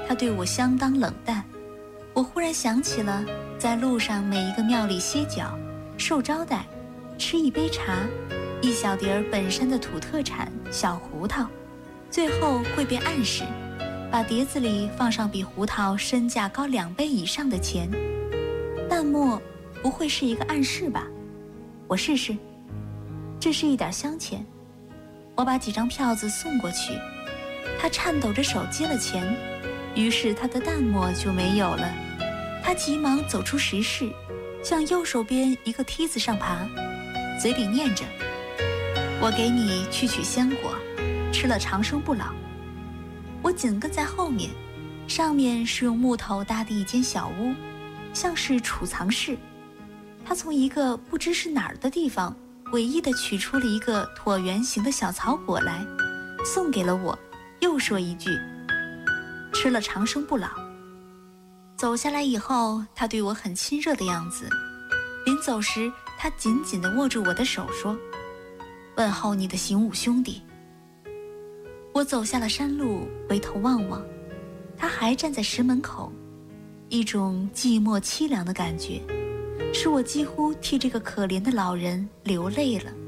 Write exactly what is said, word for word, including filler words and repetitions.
他对我相当冷淡。我忽然想起了在路上每一个庙里歇脚、受招待、吃一杯茶、一小碟儿本山的土特产小胡桃，最后会被暗示把碟子里放上比胡桃身价高两倍以上的钱。淡漠不会是一个暗示吧？我试试。这是一点香钱。我把几张票子送过去，他颤抖着手接了钱，于是他的淡漠就没有了。他急忙走出石室，向右手边一个梯子上爬，嘴里念着：我给你去取鲜果，吃了长生不老。我紧跟在后面，上面是用木头搭的一间小屋，像是储藏室。他从一个不知是哪儿的地方诡异地取出了一个椭圆形的小草果来，送给了我，又说一句：吃了长生不老。走下来以后，他对我很亲热的样子。临走时，他紧紧地握住我的手说：问候你的行武兄弟。我走下了山路，回头望望，他还站在石门口，一种寂寞凄凉的感觉使我几乎替这个可怜的老人流泪了。